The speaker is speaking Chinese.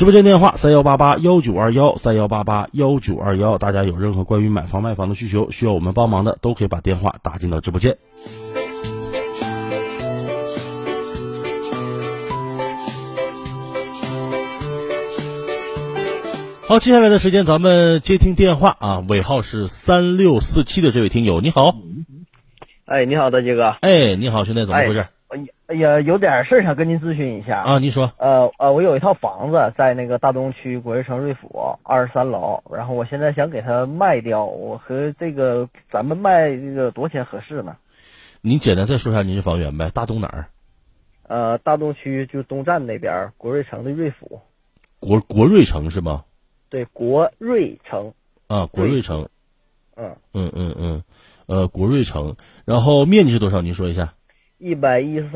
直播间电话3188192131881921，大家有任何关于买房卖房的需求，需要我们帮忙的，都可以把电话打进到直播间。好，接下来的时间咱们接听电话啊，尾号是3647的这位听友，你好。 哎，你好，大杰哥。 哎，你好，兄弟，怎么回事？ 哎呀，有点事想跟您咨询一下啊。您说。 我有一套房子在那个大东区国瑞城瑞府23楼，然后我现在想给它卖掉，我和这个咱们卖这个多少钱合适呢？ 您简单再说一下您是房源呗？大东哪儿？ 大东区就东站那边国瑞城的瑞府。 国瑞城是吗？ 对，国瑞城。 啊，国瑞城。 国瑞城，然后面积是多少？您说一下。 113